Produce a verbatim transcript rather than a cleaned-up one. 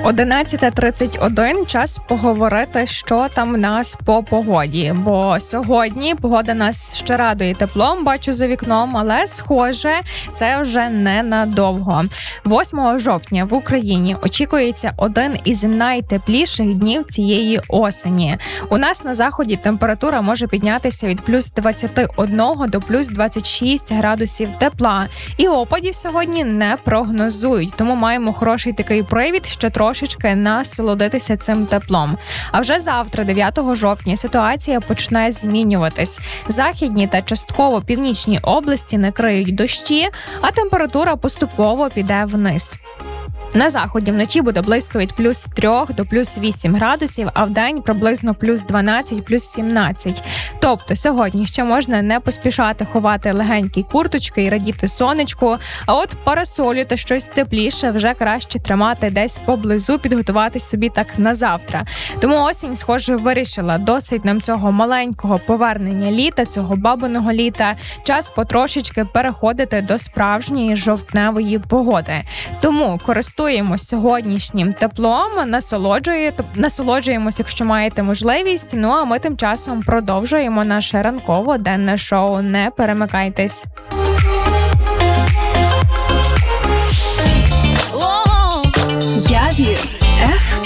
одинадцята тридцять один, час поговорити, що там в нас по погоді. Бо сьогодні погода нас ще радує теплом, бачу за вікном, але, схоже, це вже ненадовго. восьмого жовтня в Україні очікується один із найтепліших днів цієї осені. У нас на заході температура може піднятися від плюс двадцять один до плюс двадцять шість градусів тепла. І опадів сьогодні не прогнозують, тому маємо хороший такий привід, що трошечки насолодитися цим теплом. А вже завтра, дев'ятого жовтня, ситуація почне змінюватись. Західні та частково північні області накриють дощі, а температура поступово піде вниз. На заході вночі буде близько від плюс три до плюс вісім градусів, а вдень приблизно плюс дванадцять, плюс сімнадцять. Тобто сьогодні ще можна не поспішати ховати легенькі курточки і радіти сонечку, а от парасолю та щось тепліше вже краще тримати десь поблизу, підготуватись собі так на завтра. Тому осінь, схоже, вирішила, досить нам цього маленького повернення літа, цього бабиного літа, час потрошечки переходити до справжньої жовтневої погоди. Тому користуйтесь сьогоднішнім теплом, насолоджуємося, якщо маєте можливість. Ну а ми тим часом продовжуємо наше ранково-денне шоу. Не перемикайтесь. Явір еф